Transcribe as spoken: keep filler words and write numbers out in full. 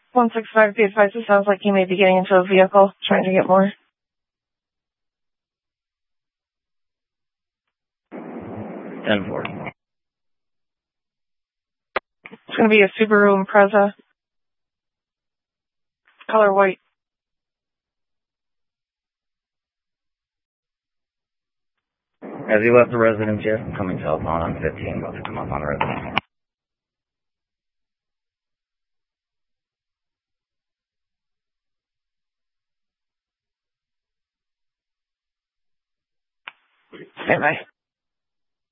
one six five, be advised, it sounds like you may be getting into a vehicle, trying to get more. ten four. It's going to be a Subaru Impreza. Color white. As he left the residence, yes, coming southbound on fifteen, about to come up on the residence. Bye-bye.